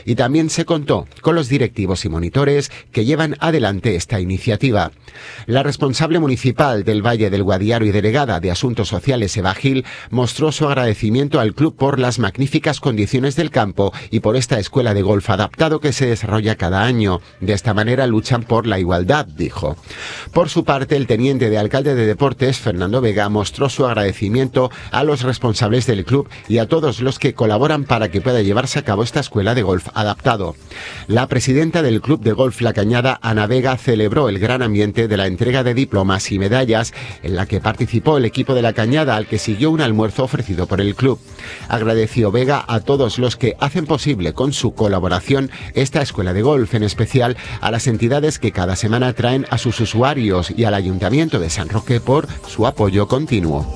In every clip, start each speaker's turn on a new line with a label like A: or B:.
A: y también se contó con los directivos y monitores que llevan adelante esta iniciativa. La responsable municipal del Valle del Guadiaro y delegada de Asuntos Sociales, Eva Gil, mostró su agradecimiento al club por las magníficas condiciones del campo y por esta escuela de golf adaptado que se desarrolla cada año. De esta manera luchan por la igualdad, dijo. Por su parte, el teniente de alcalde de Deportes, Fernando Vega, mostró su agradecimiento a los responsables del club y a todos los que colaboran para que pueda llevarse a cabo esta escuela de golf adaptado. La presidenta del Club de Golf La Cañada, Ana Vega, celebró el gran ambiente de la entrega de diplomas y medallas en la que participó el equipo de La Cañada, al que siguió un almuerzo ofrecido por el club. Agradeció Vega a todos los que hacen posible con su colaboración esta escuela de golf, en especial a las entidades que cada semana traen a sus usuarios y al Ayuntamiento de San Roque por su apoyo continuo.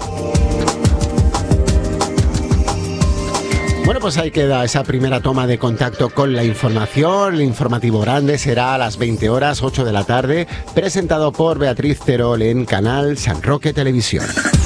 A: Bueno, pues ahí queda esa primera toma de contacto con la información. El informativo grande será a las 20 horas, 8 de la tarde, presentado por Beatriz Terol en Canal San Roque Televisión.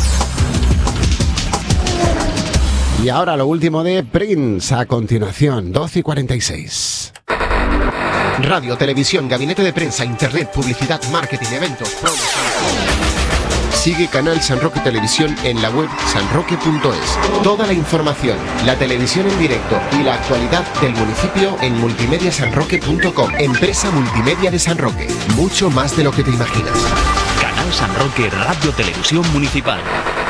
A: Y ahora lo último de Prince, a continuación, 12:46.
B: Radio, televisión, gabinete de prensa, internet, publicidad, marketing, eventos, promoción. Sigue Canal San Roque Televisión en la web sanroque.es. Toda la información, la televisión en directo y la actualidad del municipio en multimediasanroque.com. Empresa multimedia de San Roque. Mucho más de lo que te imaginas.
C: Canal San Roque Radio Televisión Municipal.